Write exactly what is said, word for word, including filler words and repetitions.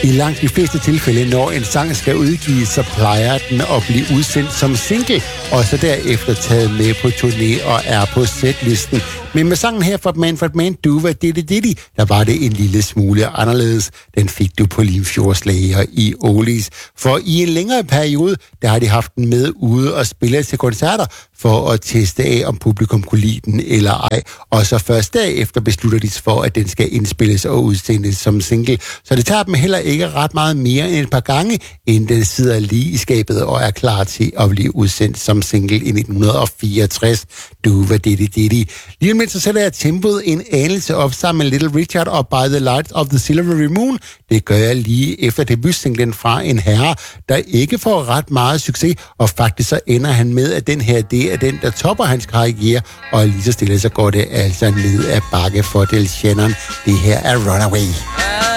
I langt de fleste tilfælde, når en sang skal udgives, så plejer den at blive udsendt som single, og så derefter taget med på turné og er på setlisten. Men med sangen her fra Manfred Mann, Duva Diddy Diddy, der var det en lille smule anderledes. Den fik du på Limfjordslager i Oldies. For i en længere periode, der har de haft den med ude og spille til koncerter for at teste af, om publikum kunne lide den eller ej. Og så først derefter beslutter de sig for, at den skal indspilles og udsendes som single. Så det tager dem heller ikke ret meget mere end et par gange, inden den sidder lige i skabet og er klar til at blive udsendt som single i nitten fireogtres. Duva Diddy Diddy. Lige med så sætter jeg tempoet en anelse op sammen med Little Richard og By the Light of the Silvery Moon. Det gør jeg lige efter debutsinglen fra en herre, der ikke får ret meget succes, og faktisk så ender han med, at den her, det er den, der topper hans karriere, og lige så stille så går det altså ned ad bakke for Del Shannon. Det her er Runaway.